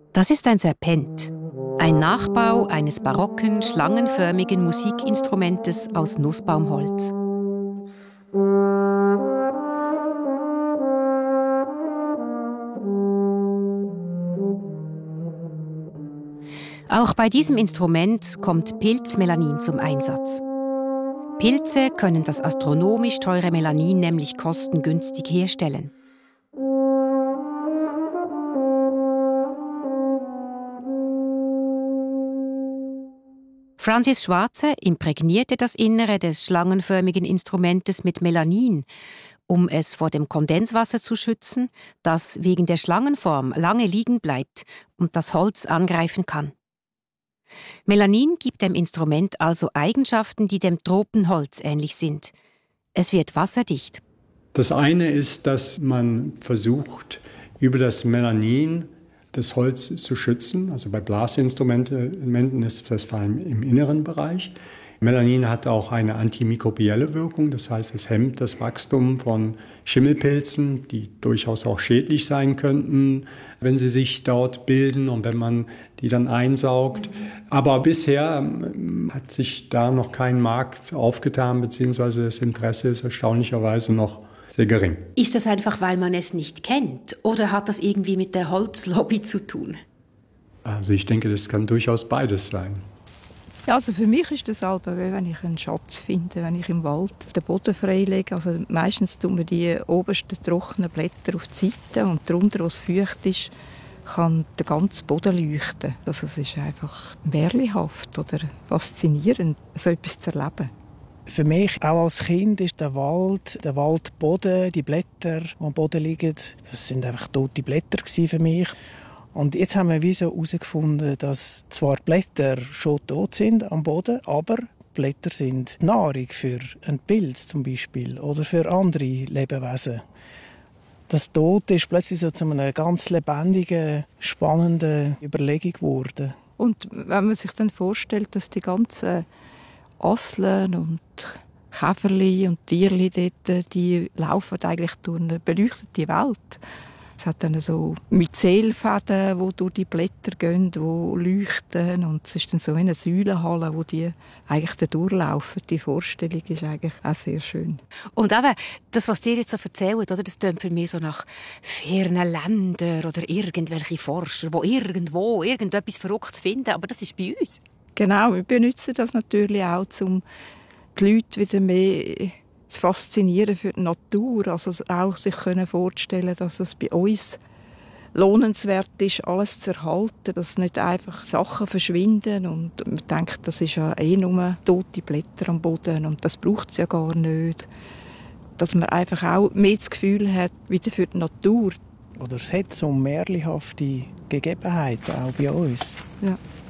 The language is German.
Das ist ein Serpent, ein Nachbau eines barocken, schlangenförmigen Musikinstrumentes aus Nussbaumholz. Auch bei diesem Instrument kommt Pilzmelanin zum Einsatz. Pilze können das astronomisch teure Melanin nämlich kostengünstig herstellen. Francis Schwarze imprägnierte das Innere des schlangenförmigen Instrumentes mit Melanin, um es vor dem Kondenswasser zu schützen, das wegen der Schlangenform lange liegen bleibt und das Holz angreifen kann. Melanin gibt dem Instrument also Eigenschaften, die dem Tropenholz ähnlich sind. Es wird wasserdicht. Das eine ist, dass man versucht, über das Melanin das Holz zu schützen. Also bei Blasinstrumenten ist das vor allem im inneren Bereich. Melanin hat auch eine antimikrobielle Wirkung, das heißt, es hemmt das Wachstum von Schimmelpilzen, die durchaus auch schädlich sein könnten, wenn sie sich dort bilden und wenn man die dann einsaugt. Aber bisher hat sich da noch kein Markt aufgetan, beziehungsweise das Interesse ist erstaunlicherweise noch sehr gering. Ist das einfach, weil man es nicht kennt, oder hat das irgendwie mit der Holzlobby zu tun? Also ich denke, das kann durchaus beides sein. Ja, also für mich ist das halt, wenn ich einen Schatz finde, wenn ich im Wald den Boden freilege. Also meistens tun wir die obersten trockenen Blätter auf die Seite und darunter, wo es feucht ist, kann der ganze Boden leuchten. Also es ist einfach märchenhaft oder faszinierend, so etwas zu erleben. Für mich, auch als Kind, ist der Waldboden, die Blätter, die am Boden liegen, das sind einfach tote Blätter für mich. Und jetzt haben wir so herausgefunden, dass zwar die Blätter schon tot sind am Boden, aber Blätter sind Nahrung für einen Pilz zum Beispiel oder für andere Lebewesen. Das Tote ist plötzlich so zu einer ganz lebendigen, spannenden Überlegung geworden. Und wenn man sich dann vorstellt, dass die ganzen Asseln und Käferli und Tierli dort, die laufen eigentlich durch eine beleuchtete Welt. Es hat dann so Myzelfäden, die durch die Blätter gehen, die leuchten. Und es ist dann so eine Säulenhalle, wo die eigentlich da durchlaufen. Die Vorstellung ist eigentlich auch sehr schön. Und eben, das, was dir jetzt so erzählt, oder, das klingt für mich so nach fernen Ländern oder irgendwelche Forscher, die irgendwo irgendetwas Verrücktes finden. Aber das ist bei uns. Genau, wir benutzen das natürlich auch, um die Leute wieder mehr zu faszinieren für die Natur. Also auch sich vorzustellen, dass es bei uns lohnenswert ist, alles zu erhalten, dass nicht einfach Sachen verschwinden und man denkt, das ist ja nur tote Blätter am Boden und das braucht es ja gar nicht. Dass man einfach auch mehr das Gefühl hat, wieder für die Natur. Oder es hat so märchenhafte Gegebenheiten auch bei uns. Ja.